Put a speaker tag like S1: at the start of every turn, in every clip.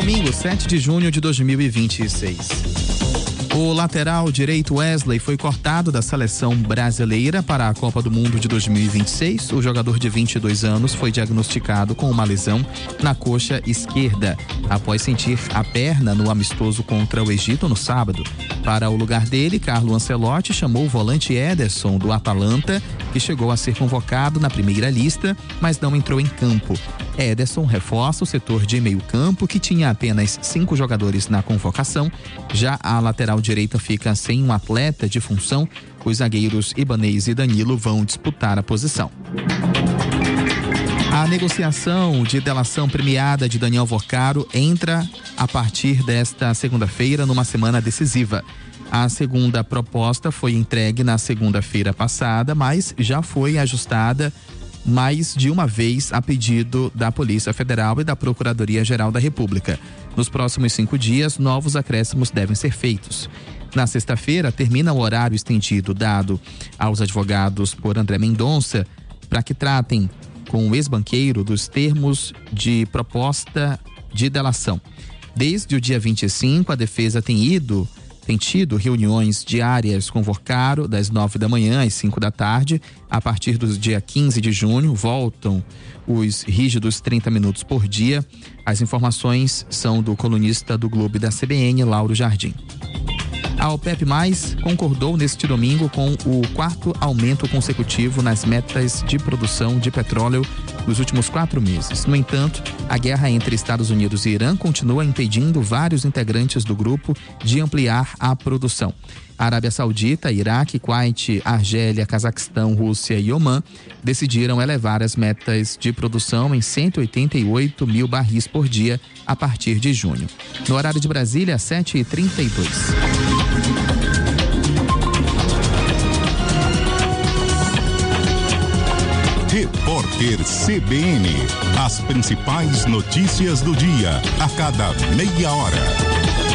S1: Domingo, 7 de junho de 2026. O lateral direito Wesley foi cortado da seleção brasileira para a Copa do Mundo de 2026. O jogador de 22 anos foi diagnosticado com uma lesão na coxa esquerda, após sentir a perna no amistoso contra o Egito no sábado. Para o lugar dele, Carlo Ancelotti chamou o volante Ederson do Atalanta, que chegou a ser convocado na primeira lista, mas não entrou em campo. Ederson reforça o setor de meio campo, que tinha apenas 5 jogadores na convocação. Já a lateral direita fica sem um atleta de função. Os zagueiros Ibanez e Danilo vão disputar a posição. A negociação de delação premiada de Daniel Vocaro entra a partir desta segunda-feira numa semana decisiva. A segunda proposta foi entregue na segunda-feira passada, mas já foi ajustada mais de uma vez a pedido da Polícia Federal e da Procuradoria-Geral da República. Nos próximos 5 dias, novos acréscimos devem ser feitos. Na sexta-feira, termina o horário estendido dado aos advogados por André Mendonça para que tratem com o ex-banqueiro dos termos de proposta de delação. Desde o dia 25, a defesa tem tido reuniões diárias com Vocaro das 9 da manhã às 5 da tarde. A partir do dia 15 de junho, voltam os rígidos 30 minutos por dia. As informações são do colunista do Globo e da CBN, Lauro Jardim. A OPEP+, concordou neste domingo com o 4º aumento consecutivo nas metas de produção de petróleo nos últimos 4 meses. No entanto, a guerra entre Estados Unidos e Irã continua impedindo vários integrantes do grupo de ampliar a produção. A Arábia Saudita, Iraque, Kuwait, Argélia, Cazaquistão, Rússia e Omã decidiram elevar as metas de produção em 188 mil barris por dia a partir de junho. No horário de Brasília, 7h32.
S2: Repórter CBN. As principais notícias do dia, a cada meia hora.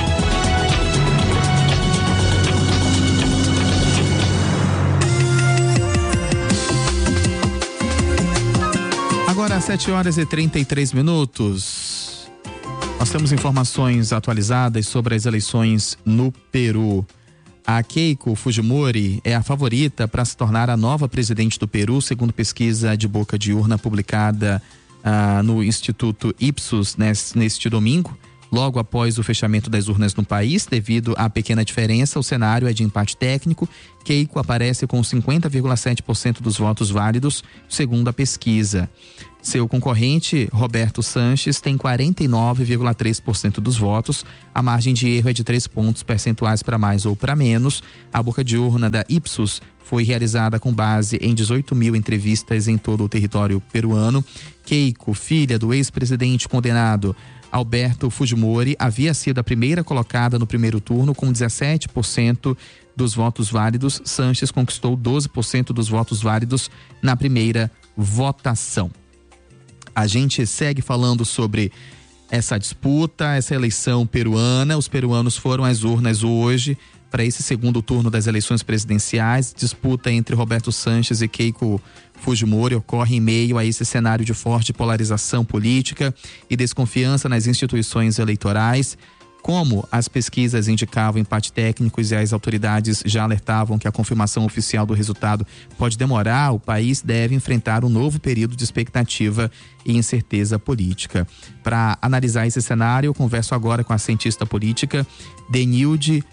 S1: Agora, às 7h33. Nós temos informações atualizadas sobre as eleições no Peru. A Keiko Fujimori é a favorita para se tornar a nova presidente do Peru, segundo pesquisa de boca de urna publicada no Instituto Ipsos neste domingo. Logo após o fechamento das urnas no país, devido à pequena diferença, o cenário é de empate técnico. Keiko aparece com 50,7% dos votos válidos, segundo a pesquisa. Seu concorrente, Roberto Sanches, tem 49,3% dos votos. A margem de erro é de 3 pontos percentuais para mais ou para menos. A boca de urna da Ipsos foi realizada com base em 18 mil entrevistas em todo o território peruano. Keiko, filha do ex-presidente condenado Alberto Fujimori, havia sido a primeira colocada no primeiro turno com 17% dos votos válidos. Sanches conquistou 12% dos votos válidos na primeira votação. A gente segue falando sobre essa disputa, essa eleição peruana. Os peruanos foram às urnas hoje para esse segundo turno das eleições presidenciais. Disputa entre Roberto Sanches e Keiko Fujimori ocorre em meio a esse cenário de forte polarização política e desconfiança nas instituições eleitorais. Como as pesquisas indicavam empate técnicos e as autoridades já alertavam que a confirmação oficial do resultado pode demorar, o país deve enfrentar um novo período de expectativa e incerteza política. Para analisar esse cenário, eu converso agora com a cientista política Denilde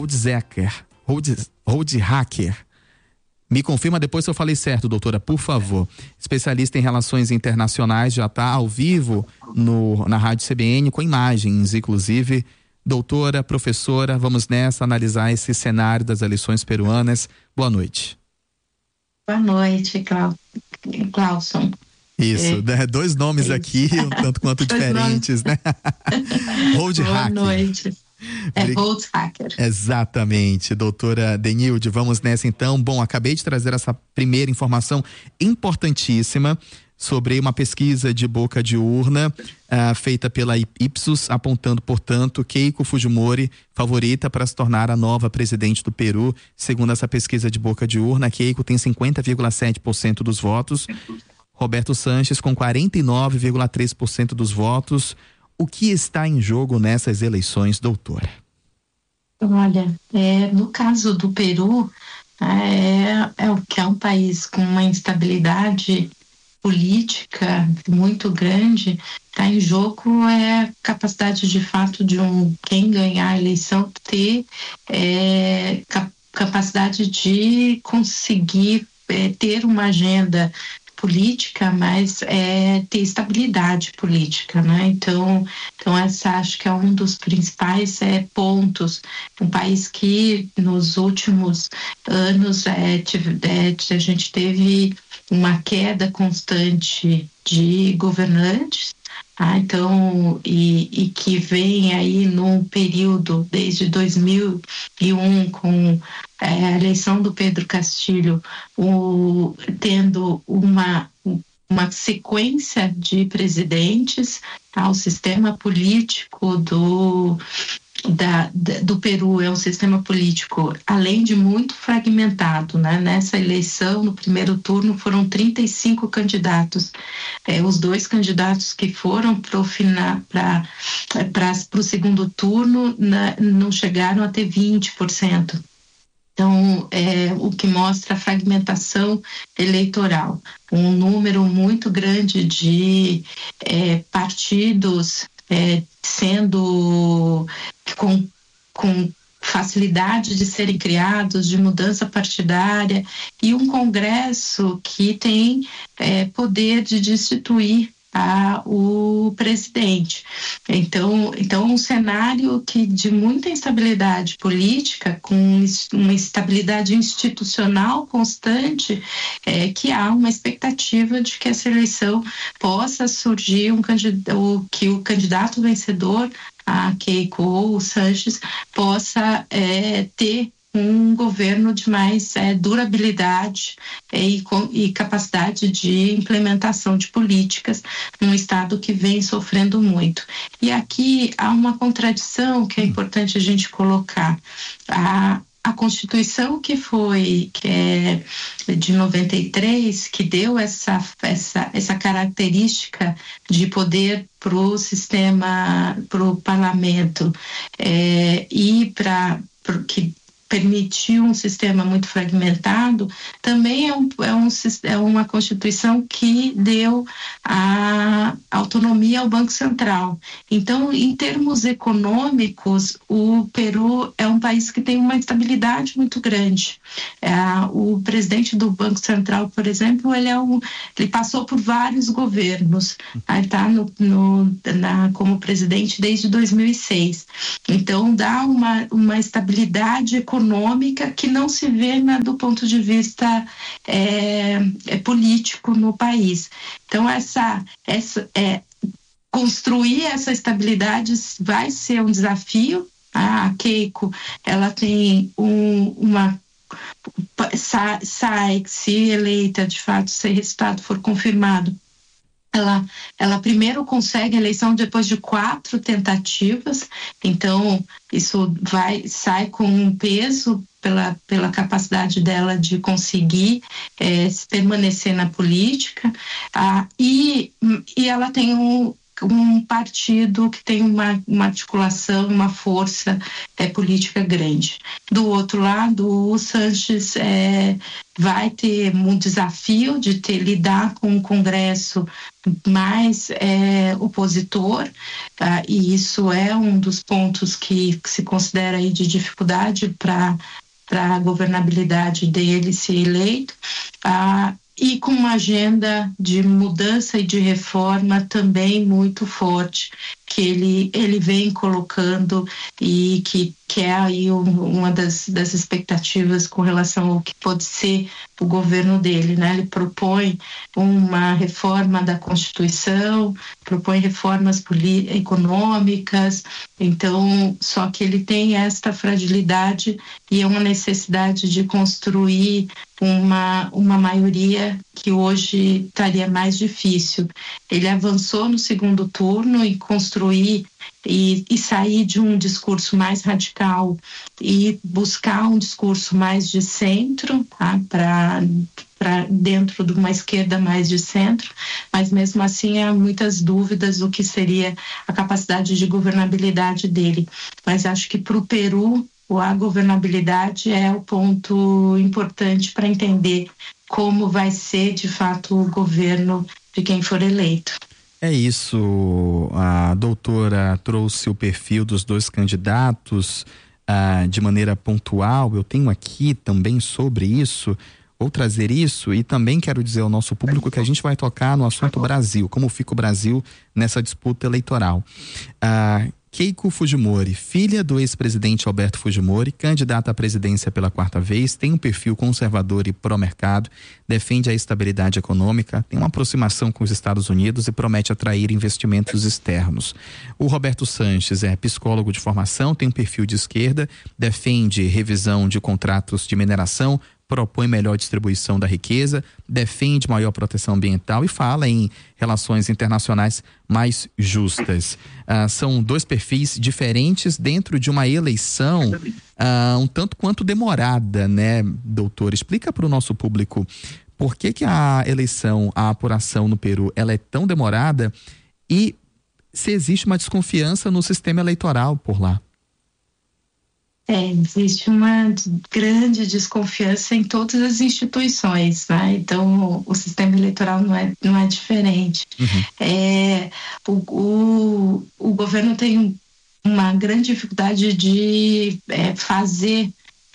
S1: Holdhacker. Me confirma depois se eu falei certo, doutora, por favor. Especialista em relações internacionais, já está ao vivo na Rádio CBN, com imagens, inclusive. Doutora, professora, vamos nessa analisar esse cenário das eleições peruanas. Boa noite.
S3: Boa noite, Clauson.
S1: Isso, né? 2 nomes aqui, um tanto quanto diferentes, né?
S3: Boa noite. Holdhacker.
S1: Exatamente, doutora Denilde, vamos nessa então. Bom, acabei de trazer essa primeira informação importantíssima sobre uma pesquisa de boca de urna feita pela Ipsos, apontando, portanto, Keiko Fujimori favorita para se tornar a nova presidente do Peru. Segundo essa pesquisa de boca de urna, Keiko tem 50,7% dos votos, Roberto Sanches com 49,3% dos votos. O que está em jogo nessas eleições, doutora?
S3: Olha, no caso do Peru, que é um país com uma instabilidade política muito grande. Está em jogo a capacidade de fato de quem ganhar a eleição ter capacidade de conseguir ter uma agenda política, mas ter estabilidade política, né? Então essa acho que é um dos principais pontos. Um país que nos últimos anos a gente teve uma queda constante de governantes, então, e que vem aí num período desde 2001 com a eleição do Pedro Castilho, tendo uma sequência de presidentes, o sistema político do Peru é um sistema político, além de muito fragmentado, né? Nessa eleição, no primeiro turno, foram 35 candidatos. Os 2 candidatos que foram para o segundo turno não chegaram a ter 20%. Então, o que mostra a fragmentação eleitoral. Um número muito grande de partidos sendo com facilidade de serem criados, de mudança partidária, e um Congresso que tem poder de destituir o presidente. Então um cenário de muita instabilidade política, com uma instabilidade institucional constante, que há uma expectativa de que essa eleição possa surgir que o candidato vencedor, a Keiko ou o Sanches, possa ter um governo de mais durabilidade e capacidade de implementação de políticas num estado que vem sofrendo muito. E aqui há uma contradição que é importante a gente colocar. A Constituição que é de 93, que deu essa característica de poder para o sistema, para o parlamento, e que permitiu um sistema muito fragmentado, também é uma Constituição que deu a autonomia ao Banco Central. Então, em termos econômicos, o Peru é um país que tem uma estabilidade muito grande. O presidente do Banco Central, por exemplo, ele passou por vários governos. Ele está como presidente desde 2006. Então, dá uma estabilidade econômica que não se vê do ponto de vista político no país. Então, construir essa estabilidade vai ser um desafio. A Keiko, ela tem se eleita, de fato, se o resultado for confirmado, ela primeiro consegue a eleição depois de 4 tentativas, então isso sai com um peso pela capacidade dela de conseguir permanecer na política, e ela tem um partido que tem uma articulação, uma força política grande. Do outro lado, o Sanches vai ter um desafio de lidar com um Congresso mais opositor, e isso é um dos pontos que se considera aí de dificuldade para a governabilidade dele ser eleito, e com uma agenda de mudança e de reforma também muito forte, que ele vem colocando, e que é aí uma das expectativas com relação ao que pode ser o governo dele, né? Ele propõe uma reforma da Constituição, propõe reformas econômicas, então, só que ele tem esta fragilidade e é uma necessidade de construir uma maioria que hoje estaria mais difícil. Ele avançou no segundo turno em construir e sair de um discurso mais radical e buscar um discurso mais de centro, para para dentro de uma esquerda mais de centro, mas mesmo assim há muitas dúvidas do que seria a capacidade de governabilidade dele. Mas acho que para o Peru a governabilidade é o ponto importante para entender como vai ser de fato o governo de quem for eleito.
S1: É isso, a doutora trouxe o perfil dos dois candidatos de maneira pontual. Eu tenho aqui também sobre isso, vou trazer isso, e também quero dizer ao nosso público que a gente vai tocar no assunto Brasil, como fica o Brasil nessa disputa eleitoral. Keiko Fujimori, filha do ex-presidente Alberto Fujimori, candidata à presidência pela 4ª vez, tem um perfil conservador e pró-mercado, defende a estabilidade econômica, tem uma aproximação com os Estados Unidos e promete atrair investimentos externos. O Roberto Sanches é psicólogo de formação, tem um perfil de esquerda, defende revisão de contratos de mineração, propõe melhor distribuição da riqueza, defende maior proteção ambiental e fala em relações internacionais mais justas. São dois perfis diferentes dentro de uma eleição um tanto quanto demorada, né, doutor? Explica para o nosso público por que a eleição, a apuração no Peru, ela é tão demorada e se existe uma desconfiança no sistema eleitoral por lá.
S3: Existe uma grande desconfiança em todas as instituições, né? Então o sistema eleitoral não é diferente. O governo tem uma grande dificuldade de fazer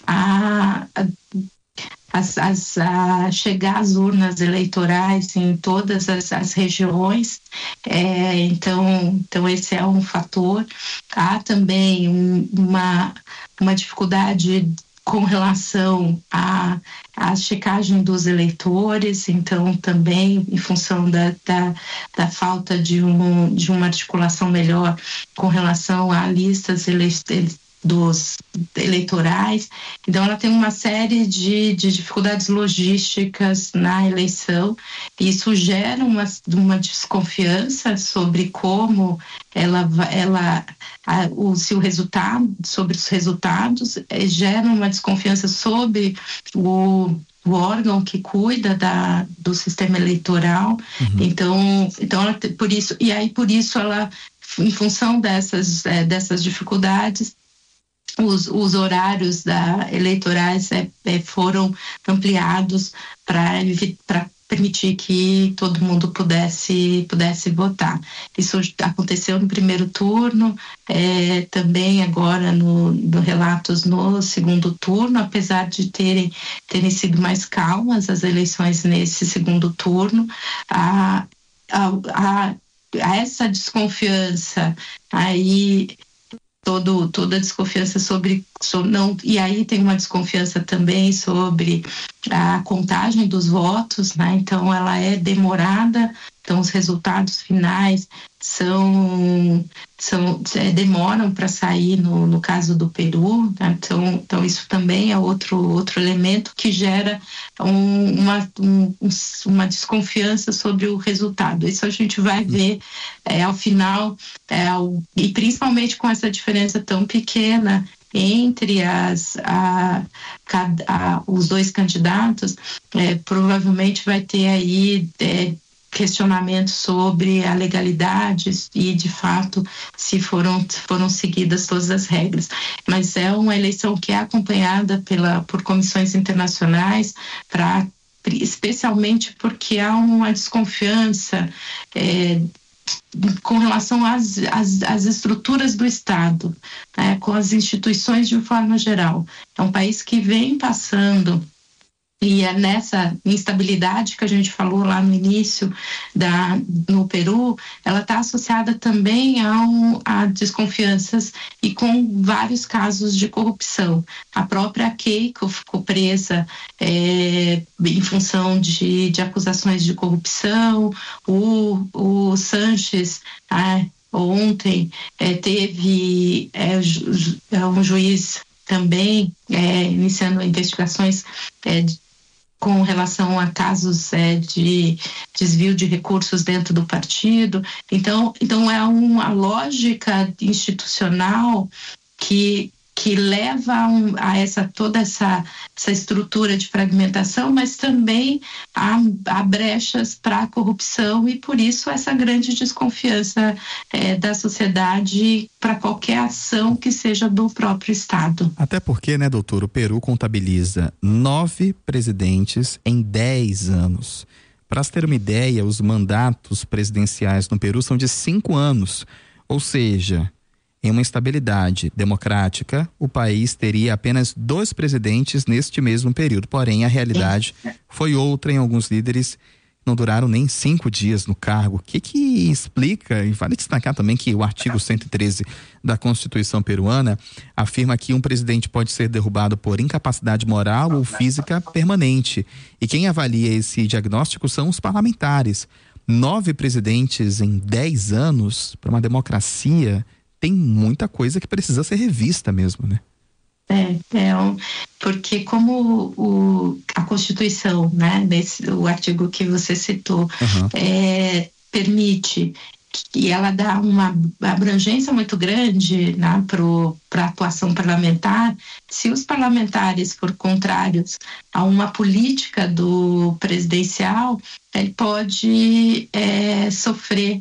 S3: chegar às urnas eleitorais em todas as regiões, então esse é um fator. Há também uma dificuldade com relação à checagem dos eleitores, então também em função da falta de uma articulação melhor com relação a listas dos eleitorais. Então ela tem uma série de dificuldades logísticas na eleição, e isso gera uma desconfiança sobre como sobre os resultados, gera uma desconfiança sobre o órgão que cuida do sistema eleitoral. Então ela, por isso ela, em função dessas dificuldades, os horários eleitorais foram ampliados para permitir que todo mundo pudesse votar. Isso aconteceu no primeiro turno, também agora no relatos no segundo turno, apesar de terem sido mais calmas as eleições nesse segundo turno. Essa desconfiança aí, toda a desconfiança sobre não, e aí tem uma desconfiança também sobre a contagem dos votos, né? Então ela é demorada, então os resultados finais demoram para sair no caso do Peru, né? Então isso também é outro elemento que gera uma desconfiança sobre o resultado. Isso a gente vai ver ao final, e principalmente com essa diferença tão pequena entre os dois candidatos, provavelmente vai ter aí questionamentos sobre a legalidade e, de fato, se foram seguidas todas as regras. Mas é uma eleição que é acompanhada por comissões internacionais, especialmente porque há uma desconfiança com relação às estruturas do Estado, né, com as instituições de forma geral. É um país que vem passando, e é nessa instabilidade que a gente falou lá no início no Peru, ela está associada também a desconfianças e com vários casos de corrupção. A própria Keiko ficou presa em função de acusações de corrupção. O Sanches ontem teve um juiz também iniciando investigações com relação a casos de desvio de recursos dentro do partido. Então é uma lógica institucional que que leva a toda essa estrutura de fragmentação, mas também há brechas para a corrupção, e por isso essa grande desconfiança da sociedade para qualquer ação que seja do próprio Estado.
S1: Até porque, né, doutor, o Peru contabiliza 9 presidentes em 10 anos. Para se ter uma ideia, os mandatos presidenciais no Peru são de 5 anos, ou seja, em uma estabilidade democrática, o país teria apenas 2 presidentes neste mesmo período. Porém, a realidade foi outra. Em alguns líderes não duraram nem 5 dias no cargo. O que explica, e vale destacar também que o artigo 113 da Constituição peruana afirma que um presidente pode ser derrubado por incapacidade moral ou física permanente. E quem avalia esse diagnóstico são os parlamentares. 9 presidentes em 10 anos, para uma democracia, tem muita coisa que precisa ser revista mesmo, né?
S3: Porque como a Constituição, né, o artigo que você citou, permite, e ela dá uma abrangência muito grande, né, para a atuação parlamentar. Se os parlamentares for contrários a uma política do presidencial, ele pode sofrer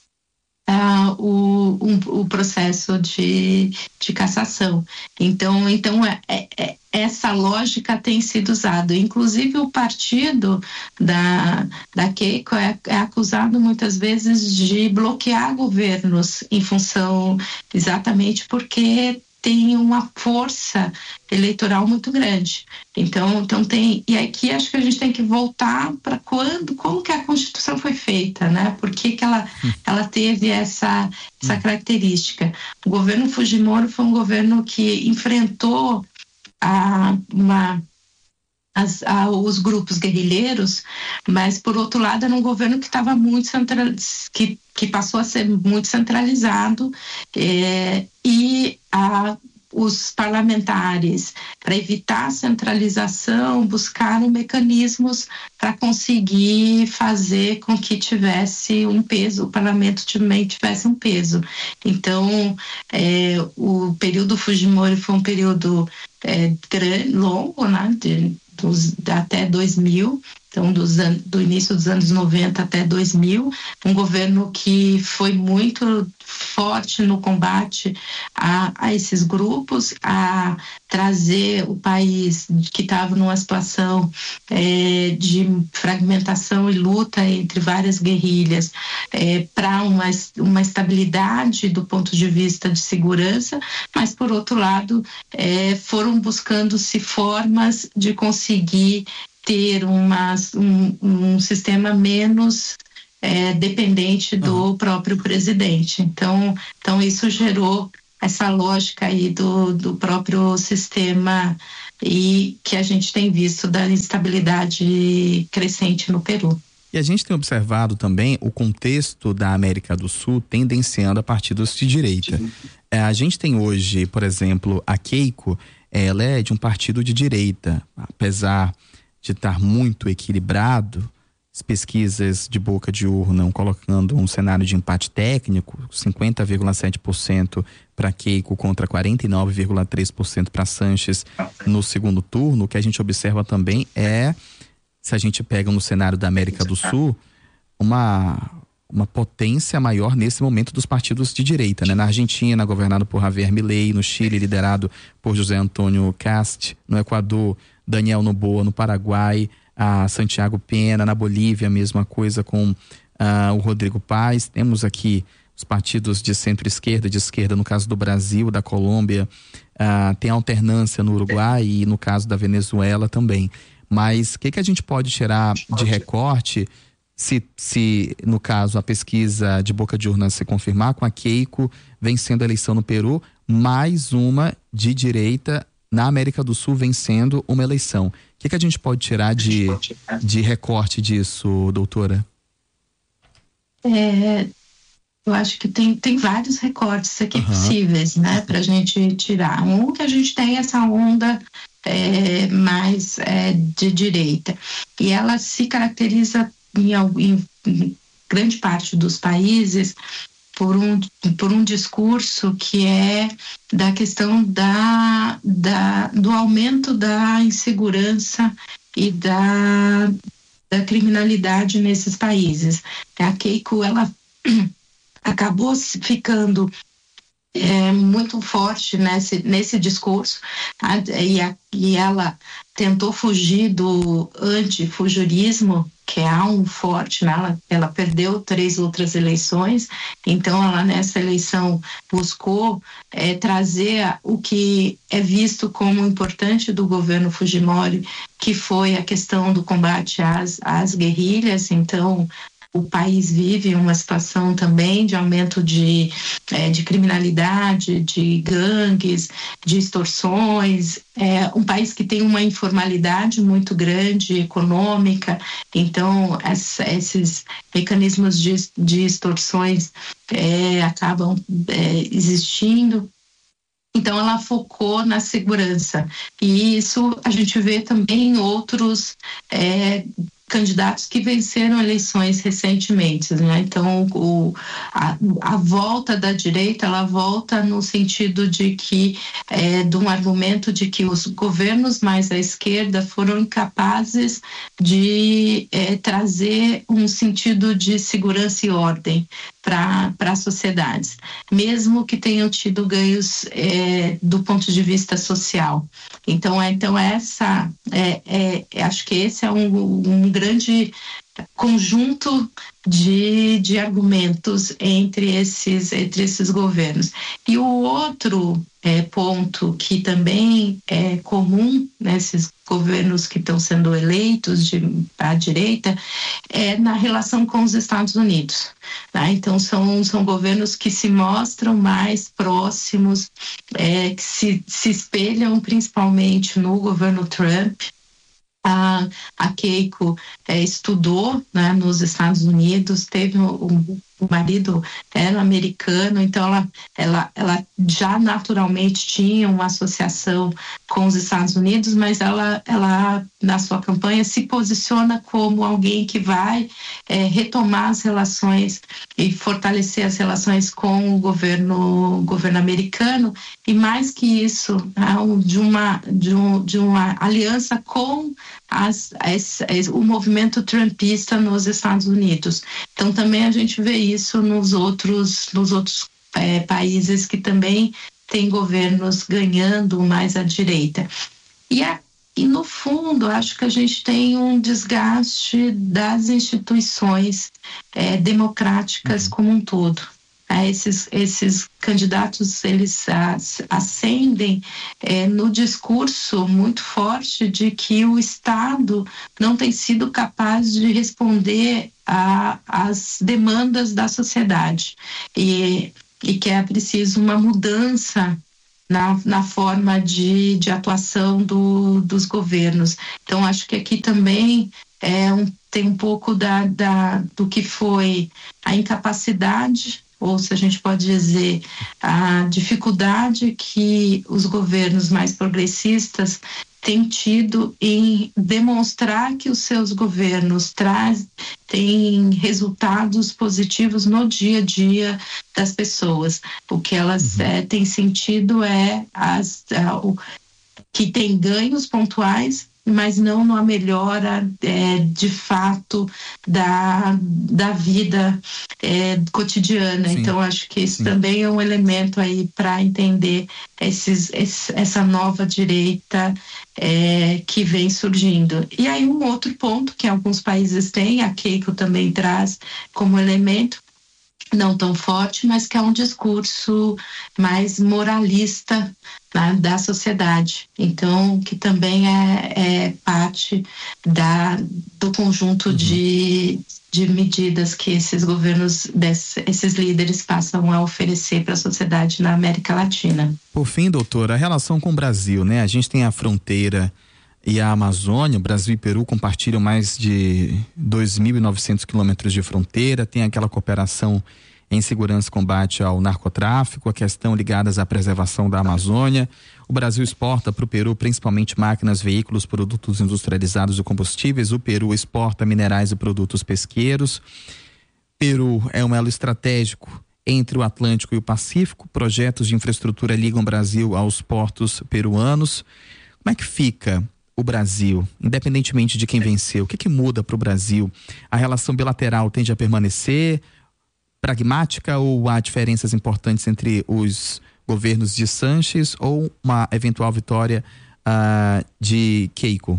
S3: o processo de cassação. Então essa lógica tem sido usada. Inclusive o partido da Keiko é acusado muitas vezes de bloquear governos em função, exatamente porque tem uma força eleitoral muito grande. Então tem, e aqui acho que a gente tem que voltar para como que a Constituição foi feita, né? Por que ela teve essa característica? O governo Fujimori foi um governo que enfrentou os grupos guerrilheiros, mas por outro lado era um governo que estava muito que passou a ser muito centralizado, e os parlamentares, para evitar a centralização, buscaram mecanismos para conseguir fazer com que tivesse um peso, o parlamento também tivesse um peso. Então, o período Fujimori foi um período longo, né, até 2000, então do início dos anos 90 até 2000, um governo que foi muito forte no combate a esses grupos, a trazer o país que estava numa situação de fragmentação e luta entre várias guerrilhas para uma estabilidade do ponto de vista de segurança, mas por outro lado foram buscando-se formas de conseguir ter um sistema menos dependente do próprio presidente. Então isso gerou essa lógica aí do próprio sistema, e que a gente tem visto da instabilidade crescente no Peru.
S1: E a gente tem observado também o contexto da América do Sul tendenciando a partidos de direita. A gente tem hoje, por exemplo, a Keiko, ela é de um partido de direita, apesar de estar muito equilibrado. As pesquisas de boca de urna colocando um cenário de empate técnico, 50,7% para Keiko contra 49,3% para Sanches no segundo turno. O que a gente observa também se a gente pega no cenário da América do Sul, uma potência maior nesse momento dos partidos de direita, né? Na Argentina, governado por Javier Milei; no Chile, liderado por José Antônio Kast; no Equador, Daniel Noboa; no Paraguai, a Santiago Pena; na Bolívia, a mesma coisa com o Rodrigo Paz. Temos aqui os partidos de centro-esquerda, de esquerda, no caso do Brasil, da Colômbia, tem alternância no Uruguai e no caso da Venezuela também. Mas o que a gente pode tirar de recorte se no caso a pesquisa de boca de urna se confirmar, com a Keiko vencendo a eleição no Peru, mais uma de direita na América do Sul vencendo uma eleição? O que a gente pode tirar de recorte disso, doutora?
S3: Eu acho que tem vários recortes aqui possíveis, né, para a gente tirar. Um, que a gente tem essa onda mais de direita, e ela se caracteriza em grande parte dos países por um discurso que é da questão do aumento da insegurança e da criminalidade nesses países. A Keiko, ela acabou ficando muito forte nesse discurso, e ela tentou fugir do antifujurismo, que é algo forte nela. Ela perdeu 3 outras eleições, então ela nessa eleição buscou trazer o que é visto como importante do governo Fujimori, que foi a questão do combate às guerrilhas. Então o país vive uma situação também de aumento de criminalidade, de gangues, de extorsões. É um país que tem uma informalidade muito grande, econômica. Então, esses mecanismos de extorsões acabam existindo. Então, ela focou na segurança. E isso a gente vê também em outros candidatos que venceram eleições recentemente, né? Então, a volta da direita, ela volta no sentido de que, de um argumento de que os governos mais à esquerda foram incapazes de trazer um sentido de segurança e ordem para as sociedades, mesmo que tenham tido ganhos do ponto de vista social. Então essa acho que esse é um grande conjunto de argumentos entre esses governos. E o outro ponto que também é comum nesses governos que estão sendo eleitos à direita é na relação com os Estados Unidos, tá? Então são governos que se mostram mais próximos, que se espelham principalmente no governo Trump. A Keiko estudou, né, nos Estados Unidos, teve o marido americano, então ela já naturalmente tinha uma associação com os Estados Unidos, mas ela na sua campanha se posiciona como alguém que vai retomar as relações e fortalecer as relações com o governo americano, e mais que isso, de uma aliança com o movimento trumpista nos Estados Unidos. Então também a gente vê isso nos outros países que também têm governos ganhando mais à direita. E no fundo, acho que a gente tem um desgaste das instituições democráticas como um todo. Esses candidatos, eles ascendem no discurso muito forte de que o Estado não tem sido capaz de responder às demandas da sociedade e que é preciso uma mudança na forma de atuação dos governos. Então, acho que aqui também tem um pouco do que foi a incapacidade, ou se a gente pode dizer, a dificuldade que os governos mais progressistas têm tido em demonstrar que os seus governos têm resultados positivos no dia a dia das pessoas. O que elas têm sentido que tem ganhos pontuais, mas não numa melhora de fato da vida cotidiana. Sim. Então acho que isso também é um elemento aí para entender essa nova direita que vem surgindo. E aí um outro ponto que alguns países têm, a Keiko também traz como elemento, não tão forte, mas que é um discurso mais moralista, né, da sociedade. Então, que também é parte do conjunto de medidas que esses governos, esses líderes passam a oferecer para a sociedade na América Latina.
S1: Por fim, doutora, a relação com o Brasil, né? A gente tem a fronteira e a Amazônia. O Brasil e Peru compartilham mais de 2.900 quilômetros de fronteira, tem aquela cooperação em segurança e combate ao narcotráfico, a questão ligadas à preservação da Amazônia. O Brasil exporta para o Peru principalmente máquinas, veículos, produtos industrializados e combustíveis. O Peru exporta minerais e produtos pesqueiros. Peru é um elo estratégico entre o Atlântico e o Pacífico. Projetos de infraestrutura ligam o Brasil aos portos peruanos. Como é que fica o Brasil, independentemente de quem venceu? O que muda para o Brasil? A relação bilateral tende a permanecer pragmática ou há diferenças importantes entre os governos de Sanches ou uma eventual vitória de Keiko?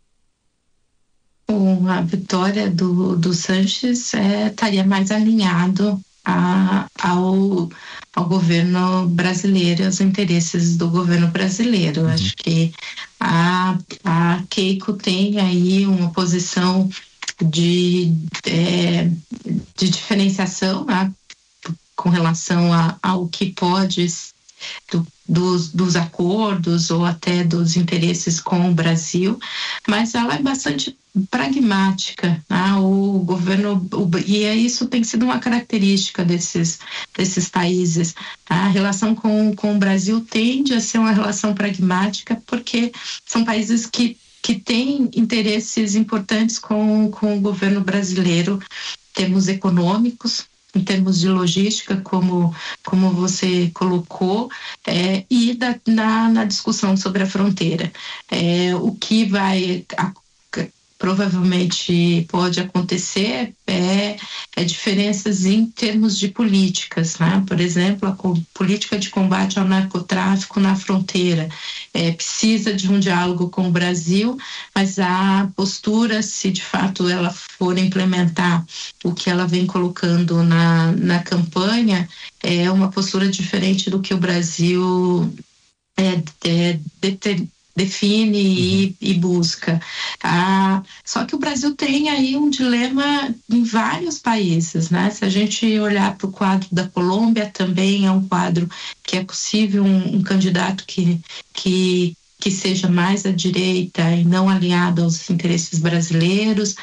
S3: A vitória do Sanches estaria mais alinhado ao governo brasileiro, aos interesses do governo brasileiro. Acho que a Keiko tem aí uma posição de diferenciação, né, com relação ao que pode dos acordos ou até dos interesses com o Brasil, mas ela é bastante pragmática, né? O governo, e isso tem sido uma característica desses países. A relação com o Brasil tende a ser uma relação pragmática, porque são países que têm interesses importantes com o governo brasileiro, em termos econômicos, em termos de logística, como você colocou, e na discussão sobre a fronteira. O que provavelmente pode acontecer diferenças em termos de políticas, né? Por exemplo, a política de combate ao narcotráfico na fronteira precisa de um diálogo com o Brasil, mas a postura, se de fato ela for implementar o que ela vem colocando na campanha, é uma postura diferente do que o Brasil define e busca. Só que o Brasil tem aí um dilema em vários países, né? Se a gente olhar para o quadro da Colômbia, também é um quadro que é possível um candidato que seja mais à direita e não alinhado aos interesses brasileiros,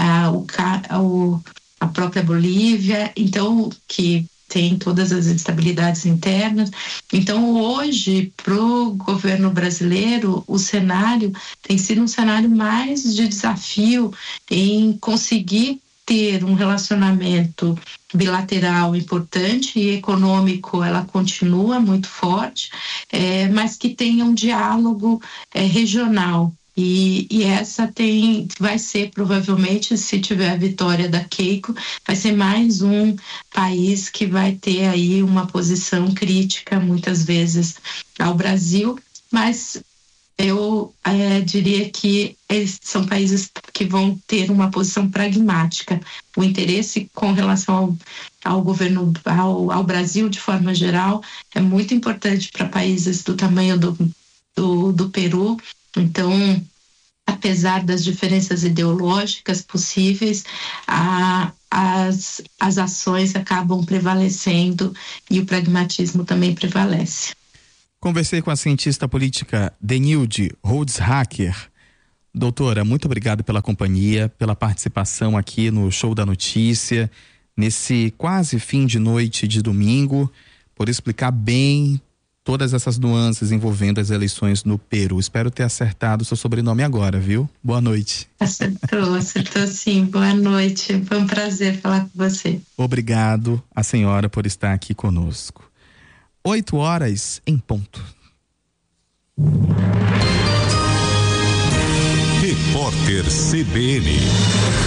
S3: a própria Bolívia, então, que tem todas as instabilidades internas. Então, hoje, para o governo brasileiro, o cenário tem sido um cenário mais de desafio em conseguir ter um relacionamento bilateral importante e econômico, ela continua muito forte, mas que tenha um diálogo regional. E essa vai ser, provavelmente, se tiver a vitória da Keiko, vai ser mais um país que vai ter aí uma posição crítica, muitas vezes, ao Brasil, mas eu diria que eles são países que vão ter uma posição pragmática. O interesse com relação ao governo, ao Brasil, de forma geral, é muito importante para países do tamanho do Peru. Então, apesar das diferenças ideológicas possíveis, as ações acabam prevalecendo e o pragmatismo também prevalece.
S1: Conversei com a cientista política Denilde Holzhacker. Doutora, muito obrigado pela companhia, pela participação aqui no Show da Notícia, nesse quase fim de noite de domingo, por explicar bem todas essas nuances envolvendo as eleições no Peru. Espero ter acertado o seu sobrenome agora, viu? Boa noite.
S3: Acertou sim. Boa noite. Foi um prazer falar com você.
S1: Obrigado a senhora por estar aqui conosco. 8h em ponto.
S2: Repórter CBN.